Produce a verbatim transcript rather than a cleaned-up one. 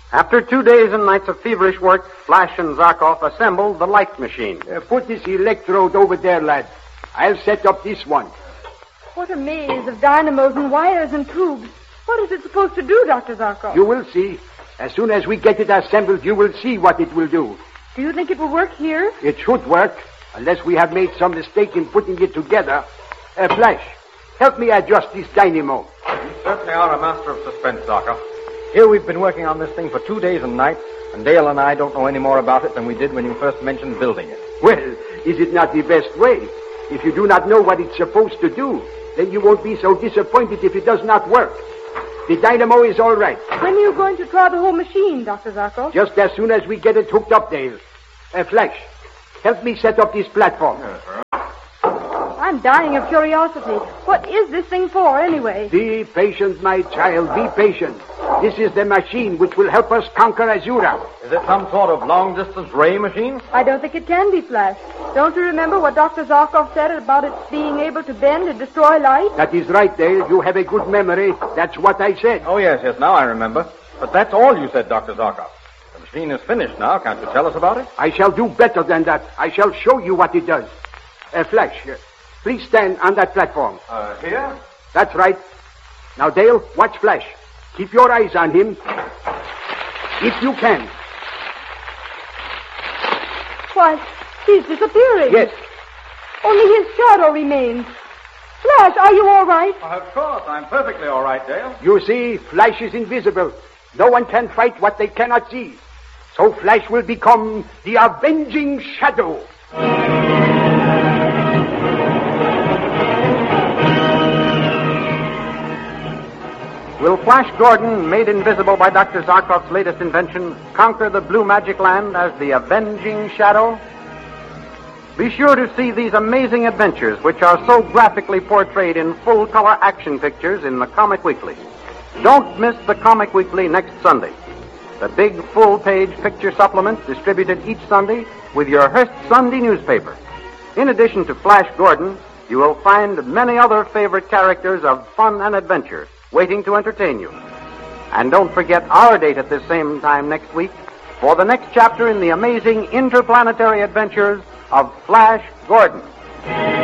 After two days and nights of feverish work, Flash and Zarkov assembled the light machine. Uh, put this electrode over there, lad. I'll set up this one. What a maze of dynamos and wires and tubes. What is it supposed to do, Doctor Zarkov? You will see. As soon as we get it assembled, you will see what it will do. Do you think it will work here? It should work, unless we have made some mistake in putting it together. Uh, Flash, help me adjust this dynamo. You certainly are a master of suspense, Zarkov. Here we've been working on this thing for two days and nights, and Dale and I don't know any more about it than we did when you first mentioned building it. Well, is it not the best way? If you do not know what it's supposed to do, then you won't be so disappointed if it does not work. The dynamo is all right. When are you going to try the whole machine, Doctor Zarkov? Just as soon as we get it hooked up, Dale. Uh, Flash, help me set up this platform. Yes, sir. I'm dying of curiosity. What is this thing for, anyway? Be patient, my child, be patient. This is the machine which will help us conquer Azura. Is it some sort of long-distance ray machine? I don't think it can be, Flash. Don't you remember what Doctor Zarkov said about it being able to bend and destroy light? That is right, Dale. You have a good memory. That's what I said. Oh, yes, yes, now I remember. But that's all you said, Doctor Zarkov. The machine is finished now. Can't you tell us about it? I shall do better than that. I shall show you what it does. Uh, Flash, uh, please stand on that platform. Uh, here? That's right. Now, Dale, watch Flash. Keep your eyes on him. If you can. Why, he's disappearing. Yes. Only his shadow remains. Flash, are you all right? Of course, I'm perfectly all right, Dale. You see, Flash is invisible. No one can fight what they cannot see. So Flash will become the avenging shadow. Will Flash Gordon, made invisible by Doctor Zarkov's latest invention, conquer the Blue Magic Land as the avenging shadow? Be sure to see these amazing adventures, which are so graphically portrayed in full-color action pictures in the Comic Weekly. Don't miss the Comic Weekly next Sunday. The big full-page picture supplement distributed each Sunday with your Hearst Sunday newspaper. In addition to Flash Gordon, you will find many other favorite characters of fun and adventure waiting to entertain you. And don't forget our date at this same time next week for the next chapter in the amazing interplanetary adventures of Flash Gordon.